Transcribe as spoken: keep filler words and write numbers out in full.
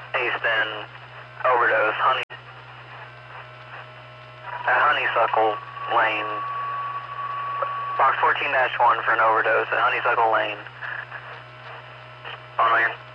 Easton, overdose, honey, at Honeysuckle Lane. Box fourteen dash one for an overdose at Honeysuckle Lane. On lane.